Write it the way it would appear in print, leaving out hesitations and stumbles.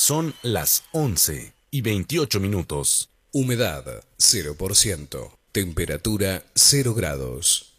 Son las 11:28. Humedad 0%. Temperatura 0 grados.